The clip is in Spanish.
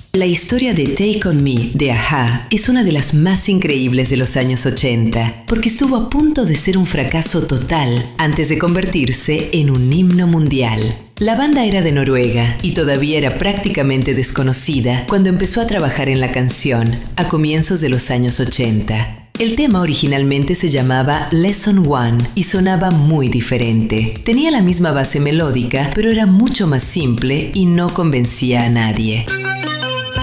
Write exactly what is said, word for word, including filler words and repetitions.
La historia de Take On Me de A-ha es una de las más increíbles de los años ochenta, porque estuvo a punto de ser un fracaso total antes de convertirse en un himno mundial. La banda era de Noruega y todavía era prácticamente desconocida cuando empezó a trabajar en la canción, a comienzos de los años ochenta. El tema originalmente se llamaba Lesson One y sonaba muy diferente. Tenía la misma base melódica, pero era mucho más simple y no convencía a nadie.